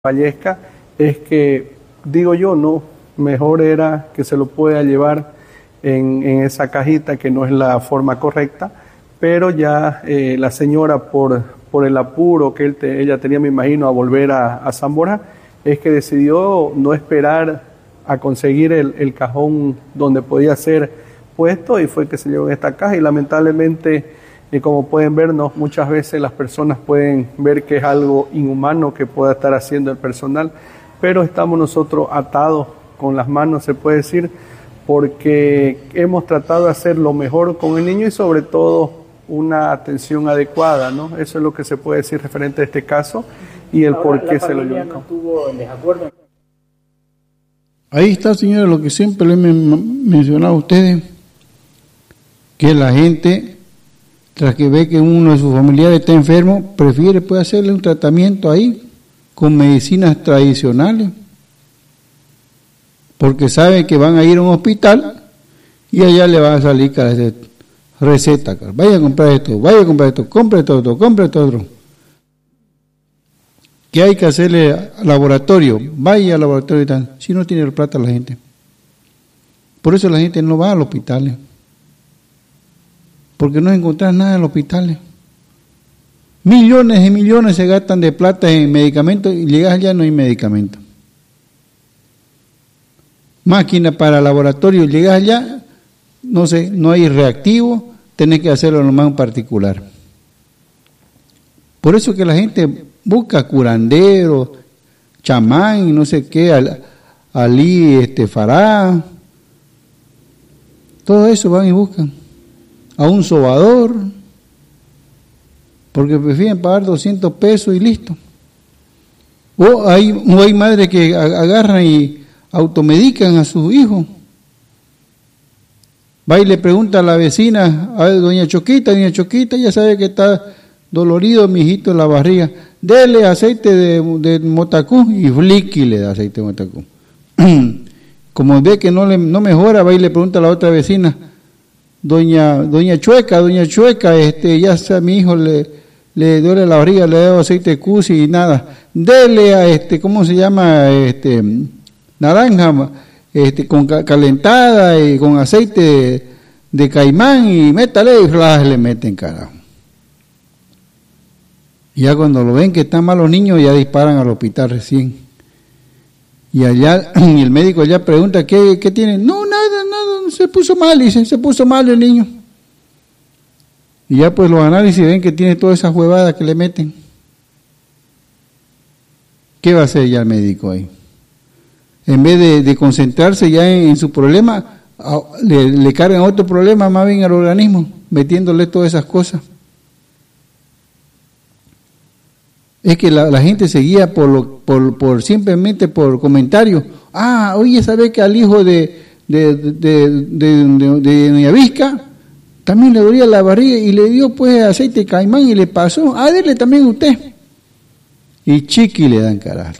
fallezca, es que, digo yo, no, mejor era que se lo pueda llevar en esa cajita, que no es la forma correcta, pero ya la señora por el apuro que ella tenía, me imagino, a volver a San Borja, es que decidió no esperar a conseguir el cajón donde podía ser puesto, y fue que se llevó en esta caja. Y lamentablemente, como pueden vernos, muchas veces las personas pueden ver que es algo inhumano que pueda estar haciendo el personal, pero estamos nosotros atados con las manos, se puede decir, porque hemos tratado de hacer lo mejor con el niño y sobre todo llevar atención adecuada, ¿no? Eso es lo que se puede decir referente a este caso y el por qué se lo llevó. ¿No estuvo en desacuerdo? Ahí está, señora, lo que siempre le he mencionado a ustedes, que la gente, tras que ve que uno de sus familiares está enfermo, prefiere hacerle un tratamiento ahí con medicinas tradicionales, porque sabe que van a ir a un hospital y allá le van a salir receta, vaya a comprar esto, compre todo, compre todo. ¿Qué hay que hacerle al laboratorio? Vaya al laboratorio y tal. Si no tiene plata la gente. Por eso la gente no va a los hospitales. Porque no encuentran nada en los hospitales. Millones y millones se gastan de plata en medicamentos y llegas allá no hay medicamento. Máquina para laboratorio, llegas allá, no hay reactivo, tenés que hacerlo nomás en particular. Por eso que la gente busca curandero, chamán y no sé qué, alí, fará, todo eso van y buscan. A un sobador, porque prefieren pagar 200 pesos y listo. O hay madres que agarran y automedican a sus hijos. Va y le pregunta a la vecina, a doña Choquita, ya sabe que está dolorido mi hijito en la barriga, dele aceite de motacú, y fliqui le da aceite de motacú. Como ve que no mejora, va y le pregunta a la otra vecina, doña Chueca, ya sea mi hijo le duele la barriga, le da aceite de cusi y nada, dele a ¿cómo se llama? Naranja, con calentada y con aceite de caimán y métale y le meten carajo. Y ya cuando lo ven que están mal los niños, ya disparan al hospital recién. Y allá, y el médico allá pregunta, ¿qué tiene? No, nada, se puso mal, dice, se puso mal el niño. Y ya pues los análisis ven que tiene todas esas huevadas que le meten. ¿Qué va a hacer ya el médico ahí? En vez de concentrarse ya en su problema, le cargan otro problema más bien al organismo, metiéndole todas esas cosas. Es que la gente se guía por simplemente por comentarios. Oye, ¿sabe que al hijo de doña Vizca también le dolía la barriga y le dio pues aceite de caimán y le pasó? Dele también usted. Y chiqui le dan carajo.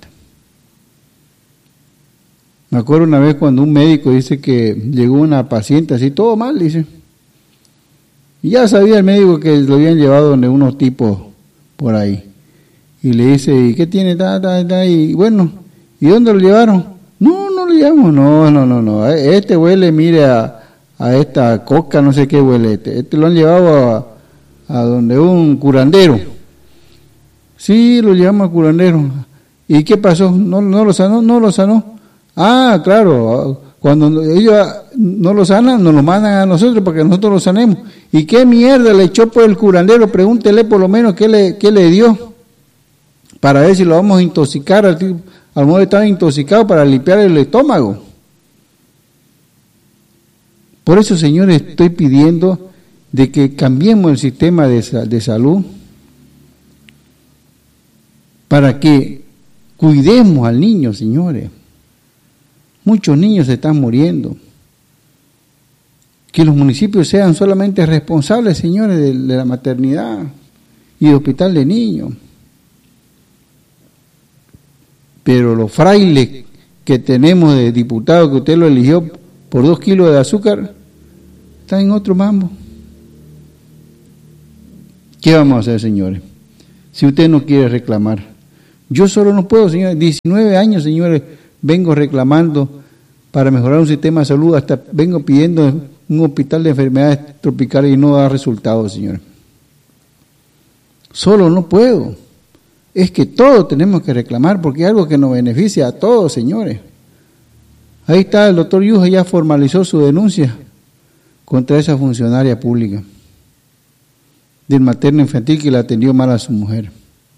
Me acuerdo una vez cuando un médico dice que llegó una paciente así, todo mal, dice. Y ya sabía el médico que lo habían llevado donde unos tipos por ahí. Y le dice, ¿y qué tiene? Y bueno, ¿y dónde lo llevaron? No lo llevamos, no. Este huele, mire, a esta coca, no sé qué huele. Este lo han llevado a donde un curandero. Sí, lo llevamos al curandero. ¿Y qué pasó? No lo sanó. Claro, cuando ellos no lo sanan, nos lo mandan a nosotros para que nosotros lo sanemos. ¿Y qué mierda le echó por el curandero? Pregúntele por lo menos qué le dio, para ver si lo vamos a intoxicar, a lo mejor estaba intoxicado para limpiar el estómago. Por eso, señores, estoy pidiendo de que cambiemos el sistema de salud para que cuidemos al niño, señores. Muchos niños se están muriendo. Que los municipios sean solamente responsables, señores, de la maternidad y del hospital de niños. Pero los frailes que tenemos de diputados, que usted lo eligió por 2 kilos de azúcar, están en otro mambo. ¿Qué vamos a hacer, señores? Si usted no quiere reclamar, Yo solo no puedo, señores. 19 años, señores, vengo reclamando para mejorar un sistema de salud, hasta vengo pidiendo un hospital de enfermedades tropicales y no da resultados, señores. Solo no puedo. Es que todos tenemos que reclamar porque es algo que nos beneficia a todos, señores. Ahí está, el doctor Yuja ya formalizó su denuncia contra esa funcionaria pública del materno infantil que le atendió mal a su mujer.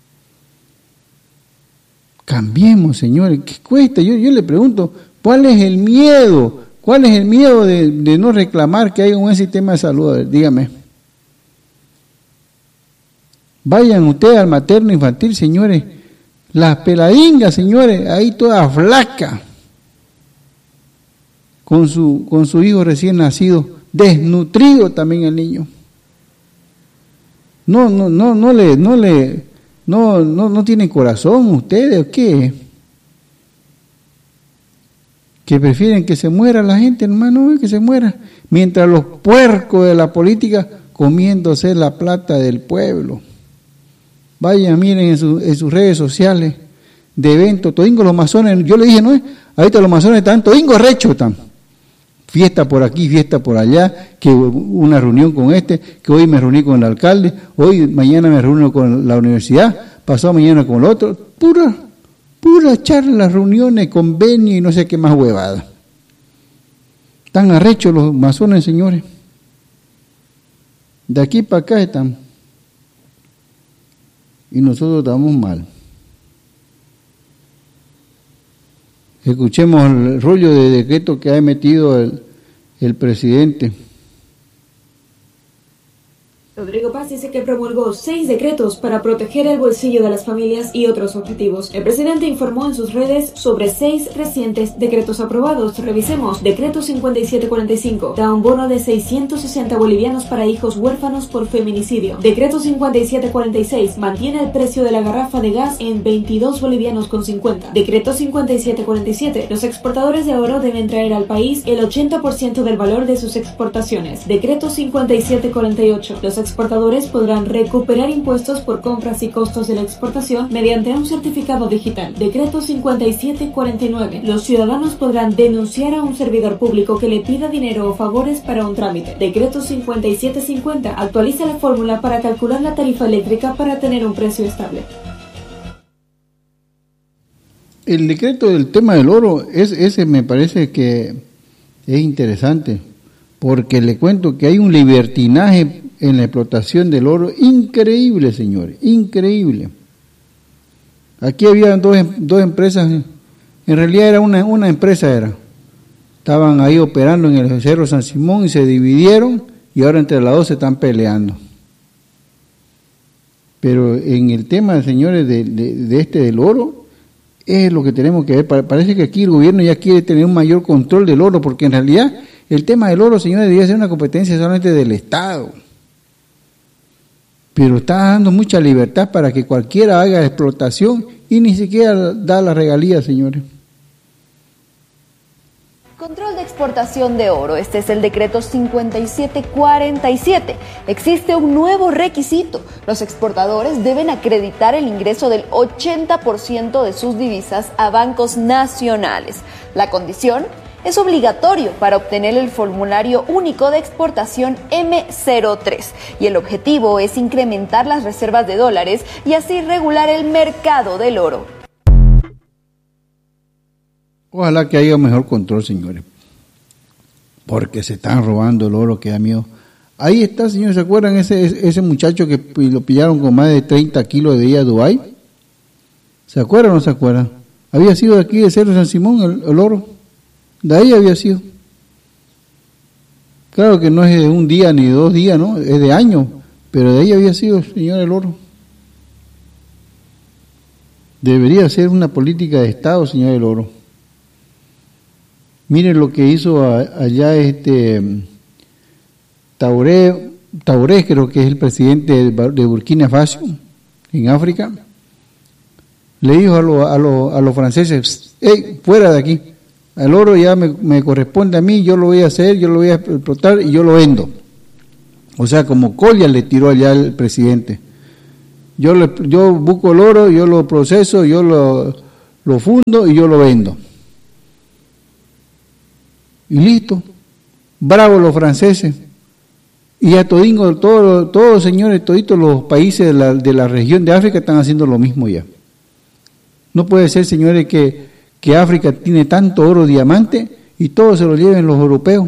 Cambiemos, señores. ¿Qué cuesta? Yo le pregunto, ¿cuál es el miedo? ¿Cuál es el miedo de no reclamar que haya un buen sistema de salud? A ver, dígame. Vayan ustedes al materno infantil, señores. Las peladingas, señores, ahí toda flaca, con su hijo recién nacido, desnutrido también el niño. No tienen corazón ustedes, ¿o qué? Que prefieren que se muera la gente, hermano, que se muera, mientras los puercos de la política comiéndose la plata del pueblo. Vayan, miren en sus redes sociales de eventos, todingo los masones, yo le dije, no, ahorita los masones están todingo recho, están. Fiesta por aquí, fiesta por allá, que una reunión con que hoy me reuní con el alcalde, mañana me reúno con la universidad, pasado mañana con el otro, pura charlas, reuniones, convenios y no sé qué más huevada. Están arrechos los masones, señores. De aquí para acá están. Y nosotros estamos mal. Escuchemos el rollo de decreto que ha emitido el presidente. Rodrigo Paz dice que promulgó 6 decretos para proteger el bolsillo de las familias y otros objetivos. El presidente informó en sus redes sobre 6 recientes decretos aprobados. Revisemos. Decreto 5745. Da un bono de 660 bolivianos para hijos huérfanos por feminicidio. Decreto 5746. Mantiene el precio de la garrafa de gas en 22 bolivianos con 50. Decreto 5747. Los exportadores de oro deben traer al país el 80% del valor de sus exportaciones. Decreto 5748. Los exportadores podrán recuperar impuestos por compras y costos de la exportación mediante un certificado digital. Decreto 5749. Los ciudadanos podrán denunciar a un servidor público que le pida dinero o favores para un trámite. Decreto 5750. Actualiza la fórmula para calcular la tarifa eléctrica para tener un precio estable. El decreto del tema del oro, ese me parece que es interesante, porque le cuento que hay un libertinaje en la explotación del oro increíble, señores, increíble. Aquí había dos empresas, en realidad era una empresa, estaban ahí operando en el Cerro San Simón y se dividieron y ahora entre las dos se están peleando. Pero en el tema, señores, del oro, es lo que tenemos que ver. Parece que aquí el gobierno ya quiere tener un mayor control del oro, porque en realidad el tema del oro, señores, debería ser una competencia solamente del Estado. Pero está dando mucha libertad para que cualquiera haga explotación y ni siquiera da la regalía, señores. Control de exportación de oro. Este es el decreto 5747. Existe un nuevo requisito. Los exportadores deben acreditar el ingreso del 80% de sus divisas a bancos nacionales. La condición es obligatorio para obtener el formulario único de exportación M03 y el objetivo es incrementar las reservas de dólares y así regular el mercado del oro. Ojalá que haya mejor control, señores, porque se están robando el oro, que da miedo. Ahí está, señores, ¿se acuerdan ese muchacho que lo pillaron con más de 30 kilos de ella a Dubái? ¿Se acuerdan o no se acuerdan? Había sido de aquí de Cerro San Simón el oro. De ahí había sido. Claro que no es de un día ni de 2 días, ¿no? Es de años, pero de ahí había sido, señor, el oro. Debería ser una política de Estado, señor, el oro. Miren lo que hizo allá Tauré, creo que es el presidente de Burkina Faso, en África. Le dijo a los franceses, ¡hey, fuera de aquí! El oro ya me corresponde a mí, yo lo voy a hacer, yo lo voy a explotar y yo lo vendo. O sea, como colla le tiró allá el presidente. Yo busco el oro, yo lo proceso, yo lo fundo y yo lo vendo. Y listo. Bravo los franceses. Y a todos señores, toditos los países de la región de África están haciendo lo mismo ya. No puede ser, señores, que África tiene tanto oro, diamante, y todo se lo lleven los europeos.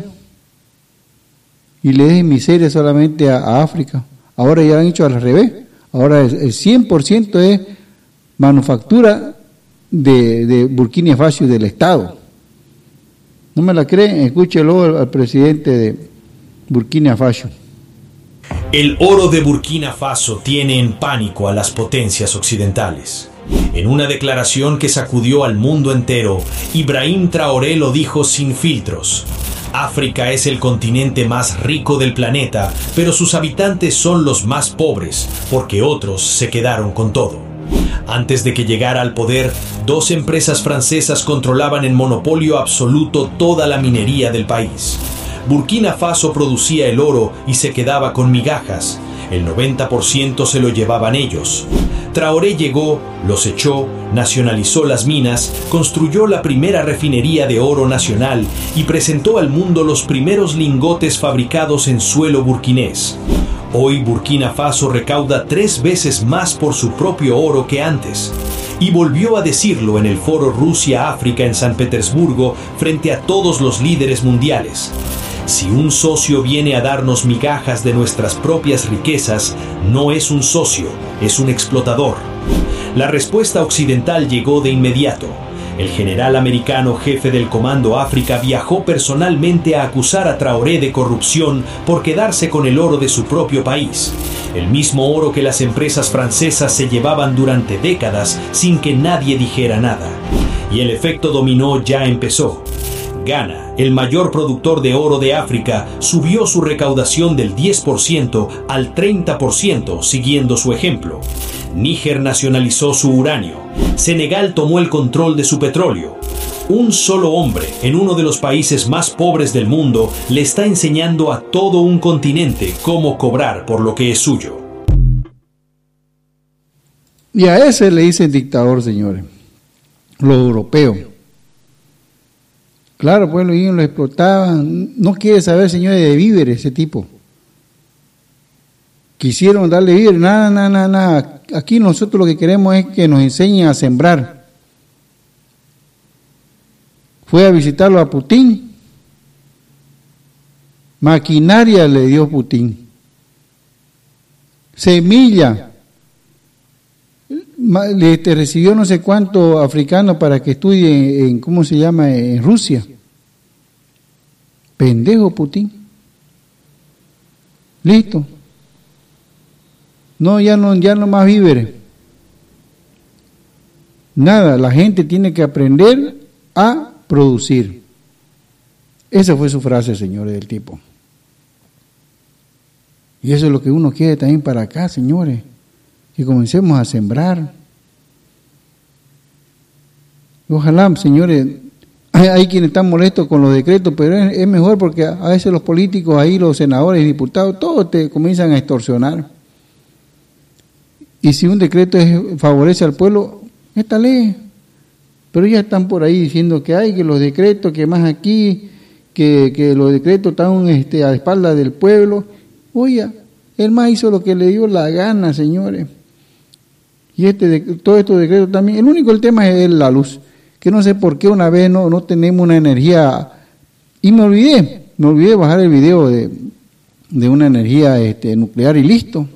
Y le dejen miseria solamente a África. Ahora ya han hecho al revés. Ahora el 100% es manufactura de Burkina Faso y del Estado. ¿No me la creen? Escúchelo al presidente de Burkina Faso. El oro de Burkina Faso tiene en pánico a las potencias occidentales. En una declaración que sacudió al mundo entero, Ibrahim Traoré lo dijo sin filtros. África es el continente más rico del planeta, pero sus habitantes son los más pobres, porque otros se quedaron con todo. Antes de que llegara al poder, 2 empresas francesas controlaban en monopolio absoluto toda la minería del país. Burkina Faso producía el oro y se quedaba con migajas. El 90% se lo llevaban ellos. Traoré llegó, los echó, nacionalizó las minas, construyó la primera refinería de oro nacional y presentó al mundo los primeros lingotes fabricados en suelo burkinés. Hoy Burkina Faso recauda 3 veces más por su propio oro que antes. Y volvió a decirlo en el foro Rusia-África en San Petersburgo frente a todos los líderes mundiales. Si un socio viene a darnos migajas de nuestras propias riquezas, no es un socio, es un explotador. La respuesta occidental llegó de inmediato. El general americano jefe del Comando África viajó personalmente a acusar a Traoré de corrupción por quedarse con el oro de su propio país. El mismo oro que las empresas francesas se llevaban durante décadas sin que nadie dijera nada. Y el efecto dominó ya empezó. Ghana, el mayor productor de oro de África, subió su recaudación del 10% al 30%, siguiendo su ejemplo. Níger nacionalizó su uranio. Senegal tomó el control de su petróleo. Un solo hombre, en uno de los países más pobres del mundo, le está enseñando a todo un continente cómo cobrar por lo que es suyo. Y a ese le dicen dictador, señores, los europeos. Claro, pues ellos lo explotaban. No quiere saber, señores, de víveres ese tipo. Quisieron darle víveres, nada. Aquí nosotros lo que queremos es que nos enseñen a sembrar. Fue a visitarlo a Putin. Maquinaria le dio Putin. Semilla. Recibió no sé cuánto africano para que estudie en ¿cómo se llama? En Rusia. Pendejo Putin. Listo. No, ya no más víveres. Nada, la gente tiene que aprender a producir. Esa fue su frase, señores, del tipo. Y eso es lo que uno quiere también para acá, señores. Que comencemos a sembrar. Ojalá, señores, hay quienes están molestos con los decretos, pero es mejor porque a veces los políticos ahí, los senadores y diputados, todos te comienzan a extorsionar. Y si un decreto favorece al pueblo, esta ley. Pero ya están por ahí diciendo que los decretos, que más aquí, que los decretos están a espaldas del pueblo. Oye, él más hizo lo que le dio la gana, señores. Y todos estos decretos también. El tema es la luz. Que no sé por qué una vez no tenemos una energía. Y me olvidé bajar el video de una energía nuclear y listo.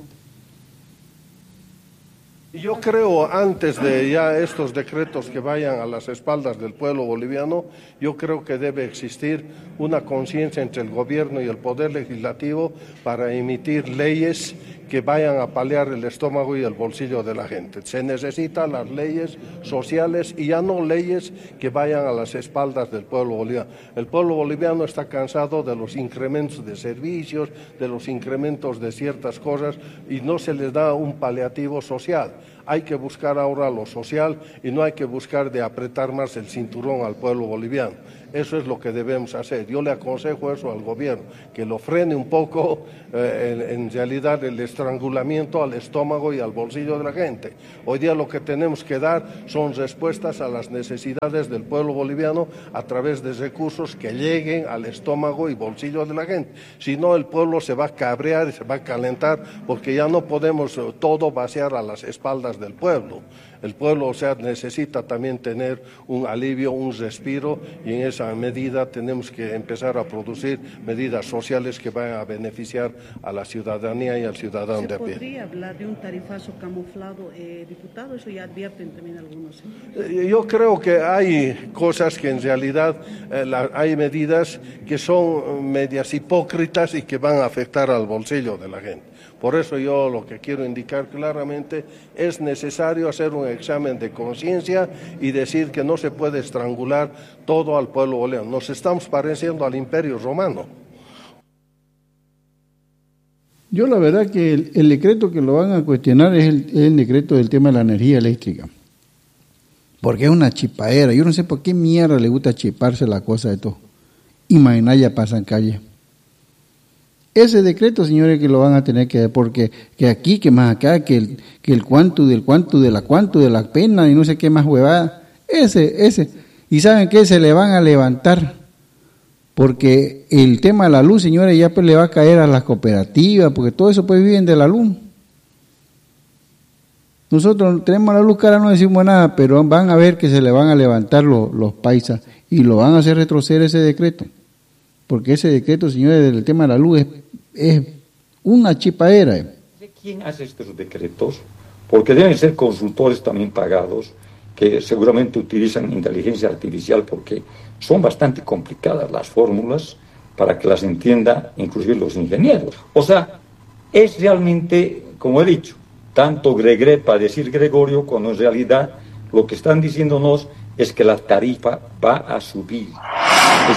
Yo creo, antes de ya estos decretos que vayan a las espaldas del pueblo boliviano, yo creo que debe existir una conciencia entre el gobierno y el poder legislativo para emitir leyes que vayan a paliar el estómago y el bolsillo de la gente. Se necesitan las leyes sociales y ya no leyes que vayan a las espaldas del pueblo boliviano. El pueblo boliviano está cansado de los incrementos de servicios, de los incrementos de ciertas cosas y no se les da un paliativo social. hay que buscar ahora lo social y no hay que buscar de apretar más el cinturón al pueblo boliviano. Eso es lo que debemos hacer. Yo le aconsejo eso al gobierno, que lo frene un poco, en realidad el estrangulamiento al estómago y al bolsillo de la gente. Hoy día lo que tenemos que dar son respuestas a las necesidades del pueblo boliviano a través de recursos que lleguen al estómago y bolsillo de la gente. Si no, el pueblo se va a cabrear y se va a calentar, porque ya no podemos todo vaciar a las espaldas del pueblo. El pueblo, o sea, necesita también tener un alivio, un respiro, y en esa medida tenemos que empezar a producir medidas sociales que vayan a beneficiar a la ciudadanía y al ciudadano de a pie. ¿Se podría hablar de un tarifazo camuflado, diputado? Eso ya advierten también algunos. Yo creo que hay cosas que en realidad, hay medidas que son medias hipócritas y que van a afectar al bolsillo de la gente. Por eso yo lo que quiero indicar claramente es necesario hacer un examen de conciencia y decir que no se puede estrangular todo al pueblo boliviano. Nos estamos pareciendo al Imperio Romano. Yo la verdad que el decreto que lo van a cuestionar es el decreto del tema de la energía eléctrica. Porque es una chipaera. Yo no sé por qué mierda le gusta chiparse la cosa de todo. Imagina, ya pasan calle. Ese decreto, señores, que lo van a tener que ver, porque que aquí, que más acá, que el cuánto de la pena y no sé qué más huevada. Ese. Y ¿saben qué? Se le van a levantar. Porque el tema de la luz, señores, ya pues le va a caer a las cooperativas, porque todo eso pues viven de la luz. Nosotros tenemos la luz cara, no decimos nada, pero van a ver que se le van a levantar los paisas y lo van a hacer retroceder ese decreto. Porque ese decreto, señores, del tema de la luz es una chipaera. ¿Quién hace estos decretos? Porque deben ser consultores también pagados, que seguramente utilizan inteligencia artificial, porque son bastante complicadas las fórmulas para que las entienda inclusive los ingenieros. O sea, es realmente, como he dicho, tanto gregre para decir Gregorio, cuando en realidad lo que están diciéndonos es que la tarifa va a subir. Es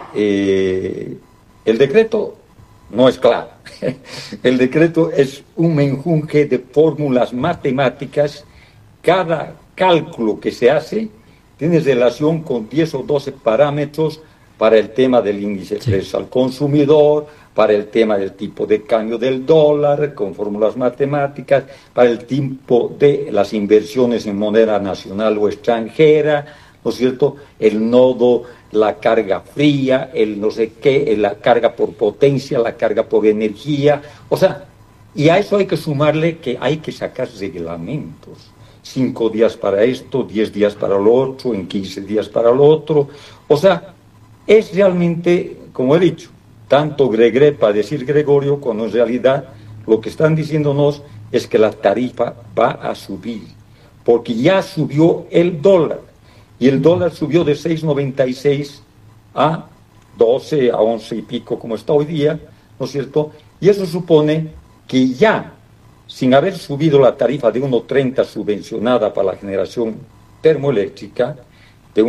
que el decreto no es claro. El decreto es un menjunje de fórmulas matemáticas. Cada cálculo que se hace tiene relación con 10 o 12 parámetros para el tema del índice de precios al consumidor, para el tema del tipo de cambio del dólar, con fórmulas matemáticas, para el tipo de las inversiones en moneda nacional o extranjera, ¿no es cierto? El nodo, la carga fría, el no sé qué, la carga por potencia, la carga por energía, o sea, y a eso hay que sumarle que hay que sacar reglamentos. 5 días para esto, 10 días para lo otro, en 15 días para lo otro. O sea, es realmente, como he dicho, tanto gregre para decir Gregorio, cuando en realidad lo que están diciéndonos es que la tarifa va a subir, porque ya subió el dólar, y el dólar subió de 6.96 a 12, a 11 y pico, como está hoy día, ¿no es cierto? Y eso supone que ya, sin haber subido la tarifa de 1.30 subvencionada para la generación termoeléctrica, de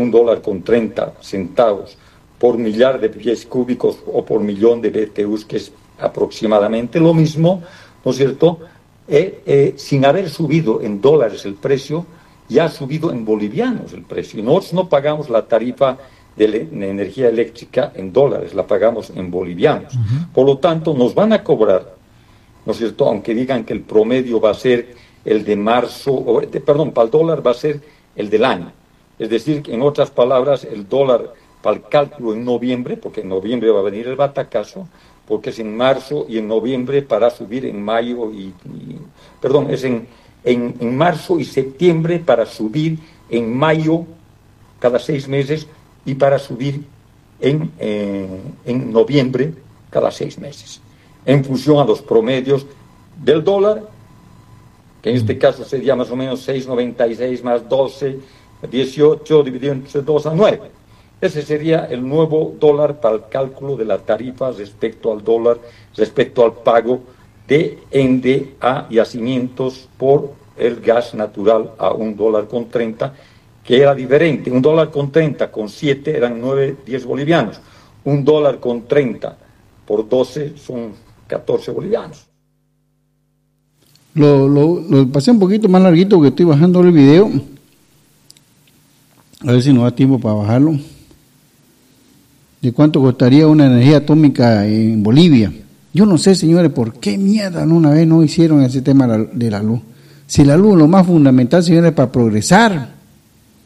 $1.30 por millar de pies cúbicos o por millón de BTUs, que es aproximadamente lo mismo, ¿no es cierto? Sin haber subido en dólares el precio, ya ha subido en bolivianos el precio. Y nosotros no pagamos la tarifa de energía eléctrica en dólares, la pagamos en bolivianos. Por lo tanto, nos van a cobrar, ¿no es cierto? Aunque digan que el promedio va a ser el de marzo, para el dólar va a ser el del año. Es decir, en otras palabras, el dólar para el cálculo en noviembre, porque en noviembre va a venir el batacazo, porque es en marzo y en noviembre para subir en mayo es en marzo y septiembre para subir en mayo cada 6 meses y para subir en noviembre cada 6 meses. En función a los promedios del dólar, que en este caso sería más o menos 6.96 más 12, 18 dividido entre 2 a 9. Ese sería el nuevo dólar para el cálculo de la tarifa respecto al dólar, respecto al pago de ende a yacimientos por el gas natural a $1.30, que era diferente. $1.30 con 7 eran 9, 10 bolivianos. $1.30 por 12 son 14 bolivianos. Lo pasé un poquito más larguito porque estoy bajando el video. A ver si nos da tiempo para bajarlo. De cuánto costaría una energía atómica en Bolivia. Yo no sé, señores, por qué mierda una vez no hicieron ese tema de la luz. Si la luz es lo más fundamental, señores, para progresar.